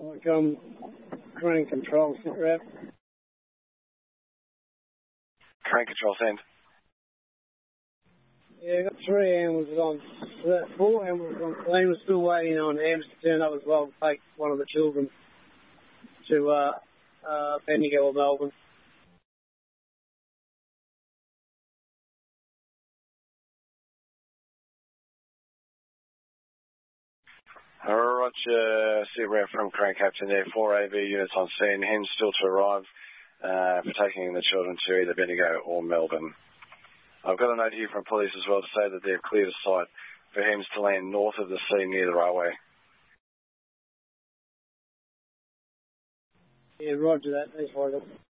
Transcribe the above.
Like, crane control, sit rep. Crane control, send. Yeah, got 3 ambulances on. 4 ambulances on scene. We're still waiting on ambulance to turn up as well to take one of the children to Bendigo or Melbourne. Roger, sit rep from Crane Captain there. 4 AV units on scene. Hens still to arrive for taking the children to either Bendigo or Melbourne. I've got a note here from police as well to say that they've cleared a site for hens to land north of the sea near the railway. Yeah, roger that. Thanks, Roger.